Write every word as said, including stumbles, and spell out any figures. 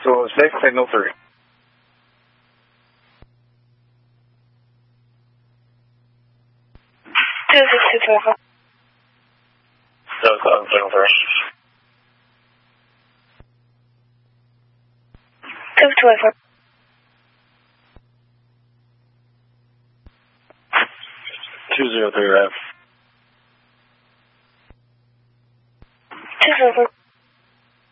So six, signal three. Two six two two four. Seven seven, signal three. Two two eight four. Two zero three, right? Two zero four.